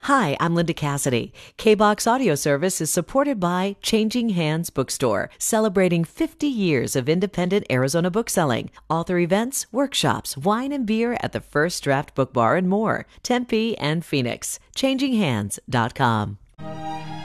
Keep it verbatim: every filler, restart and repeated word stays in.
Hi, I'm Linda Cassidy. K-BOX Audio Service is supported by Changing Hands Bookstore, celebrating fifty years of independent Arizona bookselling, author events, workshops, wine and beer at the First Draft Book Bar, and more. Tempe and Phoenix. changing hands dot com.